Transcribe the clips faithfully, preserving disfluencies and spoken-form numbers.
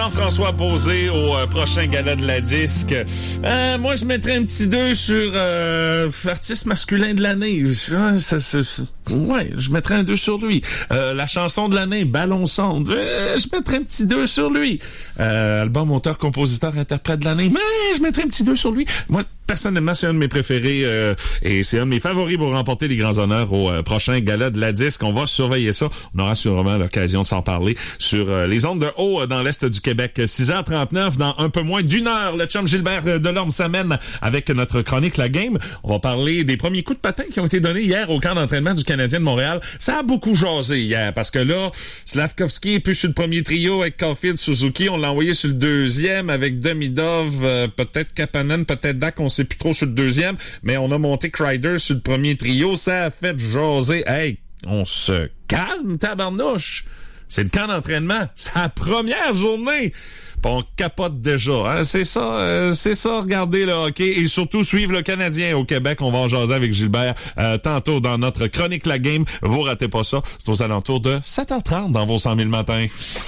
Jean-François Posé au euh, prochain gala de la disque. Euh, moi, je mettrais un petit deux sur euh, artiste masculin de l'année. Ouais, ça, ça, ouais, je mettrais un deux sur lui. Euh, la chanson de l'année, Ballon Sonde, euh, je mettrais un petit deux sur lui. Euh, album, auteur, compositeur, interprète de l'année, mais je mettrais un petit deux sur lui. Moi, personnellement, c'est un de mes préférés euh, et c'est un de mes favoris pour remporter les grands honneurs au euh, prochain gala de la disque. On va surveiller ça. On aura sûrement l'occasion de s'en parler sur euh, les ondes de haut euh, dans l'Est du Québec. six heures trente-neuf, dans un peu moins d'une heure, le chum Gilbert Delorme s'amène avec notre chronique La Game. On va parler des premiers coups de patin qui ont été donnés hier au camp d'entraînement du Canadien de Montréal. Ça a beaucoup jasé hier parce que là, Slavkovski est plus sur le premier trio avec Caulfield, Suzuki. On l'a envoyé sur le deuxième avec Demidov, euh, peut-être Kapanen, peut-être Dak, on sait plus trop sur le deuxième, mais on a monté Kreider sur le premier trio. Ça a fait jaser. Hey, on se calme, tabarnouche. C'est le camp d'entraînement. C'est la première journée. Pis on capote déjà. Hein? C'est ça, euh, c'est ça, regardez le hockey et surtout suivre le Canadien au Québec. On va en jaser avec Gilbert euh, tantôt dans notre chronique La Game. Vous ratez pas ça. C'est aux alentours de sept heures trente dans vos cent mille matins.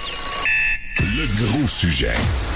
Le gros sujet.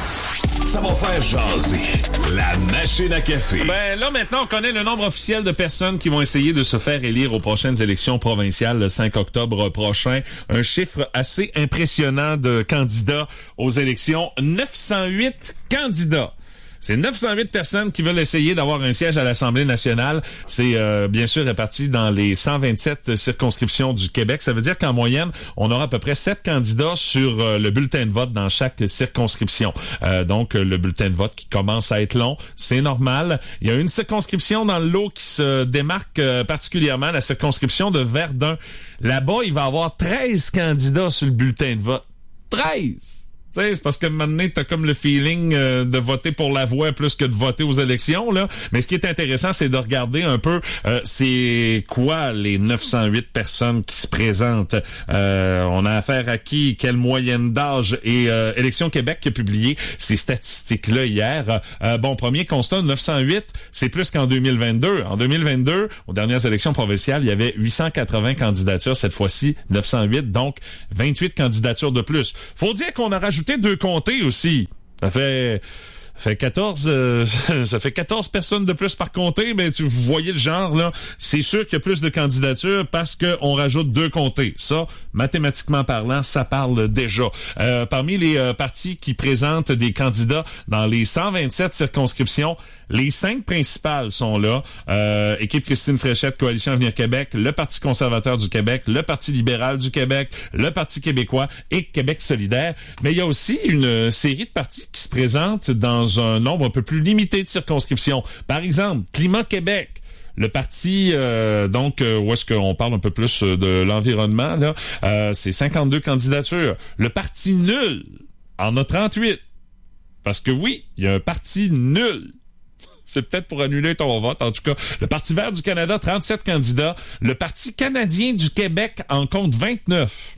Ça va faire jaser. La machine à café. Ben là, maintenant, on connaît le nombre officiel de personnes qui vont essayer de se faire élire aux prochaines élections provinciales le cinq octobre prochain. Un chiffre assez impressionnant de candidats aux élections. neuf cent huit candidats. C'est neuf cent huit personnes qui veulent essayer d'avoir un siège à l'Assemblée nationale. C'est euh, bien sûr réparti dans les cent vingt-sept circonscriptions du Québec. Ça veut dire qu'en moyenne, on aura à peu près sept candidats sur euh, le bulletin de vote dans chaque circonscription. Euh, donc, le bulletin de vote qui commence à être long, c'est normal. Il y a une circonscription dans le lot qui se démarque euh, particulièrement, la circonscription de Verdun. Là-bas, il va y avoir treize candidats sur le bulletin de vote. treize! T'sais, c'est parce que maintenant, t'as comme le feeling euh, de voter pour la voix plus que de voter aux élections, là. Mais ce qui est intéressant, c'est de regarder un peu euh, c'est quoi les neuf cent huit personnes qui se présentent. Euh, on a affaire à qui, quelle moyenne d'âge et euh, Élections Québec qui a publié ces statistiques-là hier. Euh, bon, premier constat, neuf cent huit, c'est plus qu'en deux mille vingt-deux. En deux mille vingt-deux, aux dernières élections provinciales, il y avait huit cent quatre-vingts candidatures. Cette fois-ci, neuf cent huit, donc vingt-huit candidatures de plus. Faut dire qu'on a rajouté deux comtés aussi. Ça fait... Ça fait quatorze, euh, ça fait quatorze personnes de plus par comté, mais tu, vous voyez le genre, là. C'est sûr qu'il y a plus de candidatures parce qu'on rajoute deux comtés. Ça, mathématiquement parlant, ça parle déjà. Euh, parmi les euh, partis qui présentent des candidats dans les cent vingt-sept circonscriptions, les cinq principales sont là. Euh, Équipe Christine Fréchette, Coalition Avenir Québec, le Parti conservateur du Québec, le Parti libéral du Québec, le Parti québécois et Québec solidaire. Mais il y a aussi une série de partis qui se présentent dans un nombre un peu plus limité de circonscriptions. Par exemple, Climat Québec. Le parti, euh, donc, euh, où est-ce qu'on parle un peu plus de l'environnement, là, euh, c'est cinquante-deux candidatures. Le parti nul en a trente-huit. Parce que oui, il y a un parti nul. C'est peut-être pour annuler ton vote, en tout cas. Le Parti vert du Canada, trente-sept candidats. Le Parti canadien du Québec en compte vingt-neuf.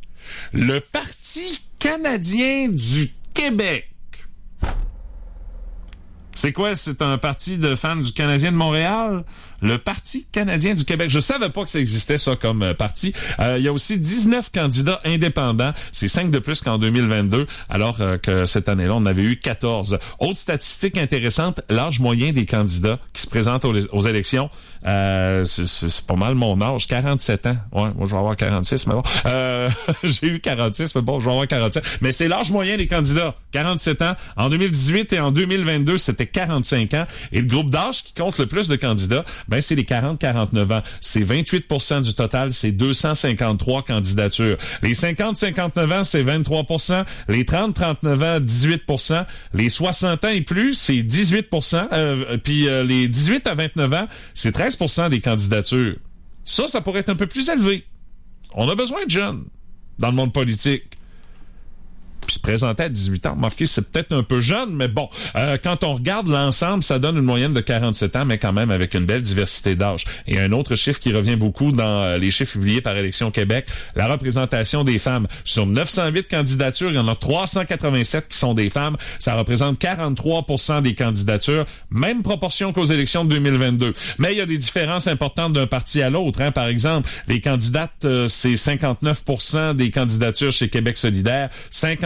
Le Parti canadien du Québec. C'est quoi? C'est un parti de fans du Canadien de Montréal? Le Parti canadien du Québec. Je savais pas que ça existait, ça, comme euh, parti. Euh, il y a aussi dix-neuf candidats indépendants. C'est cinq de plus qu'en deux mille vingt-deux, alors euh, que cette année-là, on avait eu quatorze. Autre statistique intéressante, l'âge moyen des candidats qui se présentent aux, aux élections. Euh, c'est, c'est pas mal mon âge, quarante-sept ans. Ouais, moi, je vais avoir quarante-six, mais bon. Euh, j'ai eu quarante-six, mais bon, je vais avoir quarante-sept. Mais c'est l'âge moyen des candidats, quarante-sept ans. En deux mille dix-huit et en deux mille vingt-deux, c'était quarante-cinq ans. Et le groupe d'âge qui compte le plus de candidats, ben c'est les quarante à quarante-neuf ans. C'est vingt-huit pour cent du total, c'est deux cent cinquante-trois candidatures. Les cinquante à cinquante-neuf ans, c'est vingt-trois pour cent. Les trente à trente-neuf ans, dix-huit pour cent. Les soixante ans et plus, c'est dix-huit pour cent. Euh, puis euh, les dix-huit à vingt-neuf ans, c'est treize pour cent des candidatures. Ça, ça pourrait être un peu plus élevé. On a besoin de jeunes dans le monde politique. Puis se présenter à dix-huit ans, remarquez, c'est peut-être un peu jeune, mais bon, euh, quand on regarde l'ensemble, ça donne une moyenne de quarante-sept ans, mais quand même avec une belle diversité d'âge. Et un autre chiffre qui revient beaucoup dans euh, les chiffres publiés par Élections Québec, la représentation des femmes. Sur neuf cent huit candidatures, il y en a trois cent quatre-vingt-sept qui sont des femmes. Ça représente quarante-trois pour cent des candidatures, même proportion qu'aux élections de deux mille vingt-deux. Mais il y a des différences importantes d'un parti à l'autre. Hein. Par exemple, les candidates, euh, c'est cinquante-neuf pour cent des candidatures chez Québec solidaire, cinquante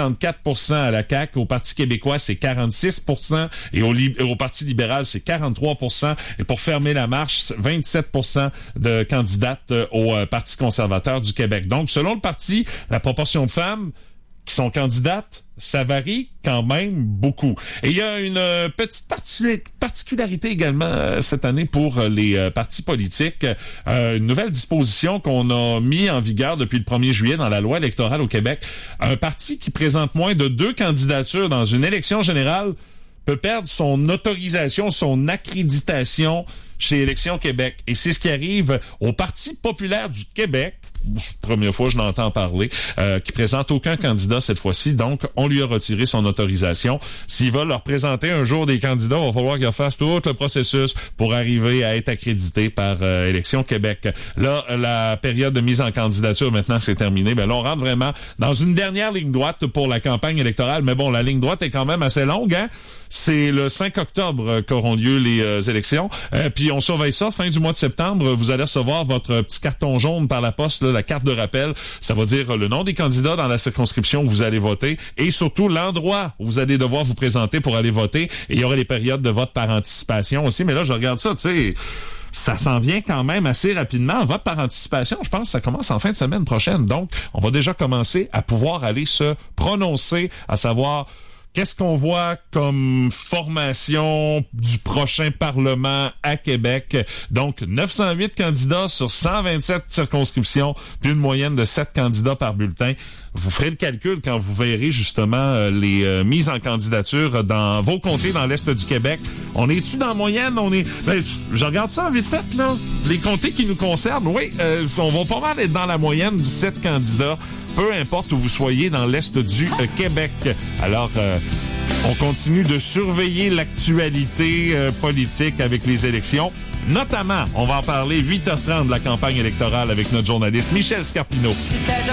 cinquante-quatre pour cent à la C A Q. Au Parti québécois, c'est quarante-six pour cent. Et au, li- au Parti libéral, c'est quarante-trois pour cent. Et pour fermer la marche, vingt-sept pour cent de candidates au euh, Parti conservateur du Québec. Donc, selon le parti, la proportion de femmes qui sont candidates, ça varie quand même beaucoup. Et il y a une euh, petite particul- particularité également euh, cette année pour euh, les euh, partis politiques. Euh, une nouvelle disposition qu'on a mis en vigueur depuis le premier juillet dans la loi électorale au Québec. Un parti qui présente moins de deux candidatures dans une élection générale peut perdre son autorisation, son accréditation chez Élections Québec. Et c'est ce qui arrive au Parti populaire du Québec. Première fois je l'entends parler, euh, qui présente aucun candidat cette fois-ci, donc on lui a retiré son autorisation. S'il va leur présenter un jour des candidats, il va falloir qu'il fasse tout le processus pour arriver à être accrédité par euh, Élections Québec. Là, la période de mise en candidature, maintenant que c'est terminé, ben là, on rentre vraiment dans une dernière ligne droite pour la campagne électorale, mais bon, la ligne droite est quand même assez longue, hein? C'est le cinq octobre qu'auront lieu les euh, élections, euh, puis on surveille ça, fin du mois de septembre, vous allez recevoir votre petit carton jaune par la poste, là, la carte de rappel, ça va dire le nom des candidats dans la circonscription où vous allez voter et surtout l'endroit où vous allez devoir vous présenter pour aller voter. Et il y aura les périodes de vote par anticipation aussi. Mais là, je regarde ça, tu sais, ça s'en vient quand même assez rapidement. Vote par anticipation, je pense que ça commence en fin de semaine prochaine. Donc, on va déjà commencer à pouvoir aller se prononcer, à savoir... Qu'est-ce qu'on voit comme formation du prochain Parlement à Québec? Donc, neuf cent huit candidats sur cent vingt-sept circonscriptions, puis une moyenne de sept candidats par bulletin. Vous ferez le calcul quand vous verrez justement euh, les euh, mises en candidature dans vos comtés dans l'Est du Québec. On est-tu dans la moyenne? On est. Ben, je regarde ça vite fait, là. Les comtés qui nous concernent, oui, euh, on va pas mal être dans la moyenne du sept candidats. Peu importe où vous soyez dans l'Est du euh, Québec. Alors, euh, on continue de surveiller l'actualité euh, politique avec les élections. Notamment, on va en parler huit heures trente de la campagne électorale avec notre journaliste Michel Scarpino.